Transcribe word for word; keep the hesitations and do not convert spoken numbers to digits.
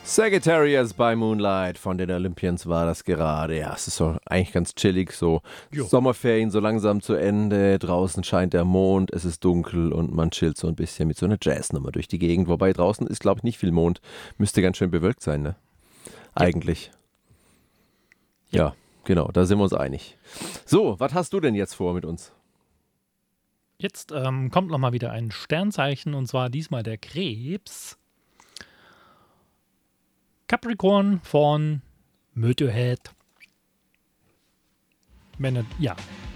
Sagittarius by Moonlight von den Olympians war das gerade. Ja, es ist so eigentlich ganz chillig, so Jo. Sommerferien so langsam zu Ende. Draußen scheint der Mond, es ist dunkel und man chillt so ein bisschen mit so einer Jazznummer durch die Gegend. Wobei draußen ist, glaube ich, nicht viel Mond. Müsste ganz schön bewölkt sein, ne? Ja. Eigentlich. Ja, genau, da sind wir uns einig. So, was hast du denn jetzt vor mit uns? Jetzt ähm, kommt nochmal wieder ein Sternzeichen, und zwar diesmal der Krebs. Capricorn von Motorhead. Wenn ihr, ja,